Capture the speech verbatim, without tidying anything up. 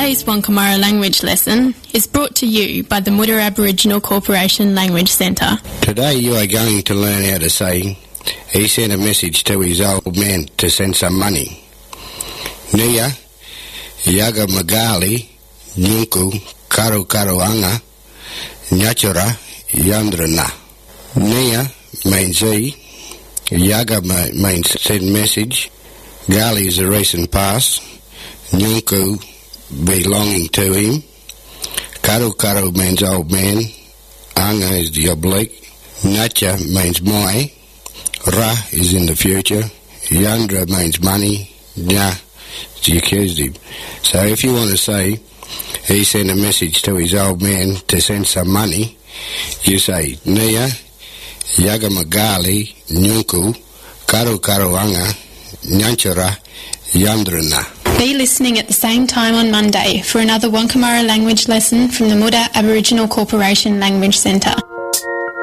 Today's Wankamara language lesson is brought to you by the Muda Aboriginal Corporation Language Centre. Today you are going to learn how to say, he sent a message to his old man to send some money. Nia, Yaga Magali, Nyunku, Karu Karuanga, Nyachura, Yandrana. Nia means he, Yaga means send message, Gali is a recent past, Nyunku belonging to him, Karu Karu means old man, Anga is the oblique, Nacha means my, Ra is in the future, Yandra means money, Nya is the accusative. So if you want to say, he sent a message to his old man to send some money, you say, Nia, Yagamagali, Nyunku, Karu Karuanga, Nyanchura, Yandrana. Be listening at the same time on Monday for another Wankamara language lesson from the Muda Aboriginal Corporation Language Centre.